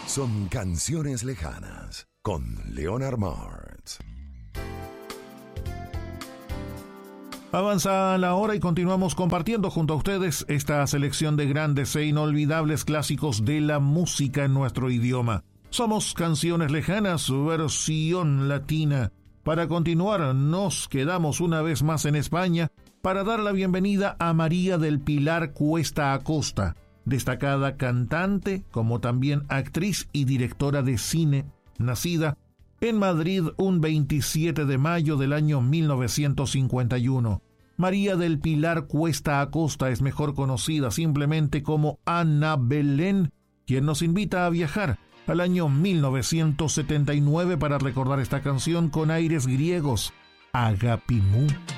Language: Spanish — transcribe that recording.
Son canciones lejanas con Leonard Martz. Avanza la hora y continuamos compartiendo junto a ustedes esta selección de grandes e inolvidables clásicos de la música en nuestro idioma. Somos Canciones Lejanas, versión latina. Para continuar, nos quedamos una vez más en España para dar la bienvenida a María del Pilar Cuesta Acosta, destacada cantante como también actriz y directora de cine, nacida en Madrid un 27 de mayo del año 1951. María del Pilar Cuesta Acosta es mejor conocida simplemente como Ana Belén, quien nos invita a viajar al año 1979 para recordar esta canción con aires griegos, Agapimú.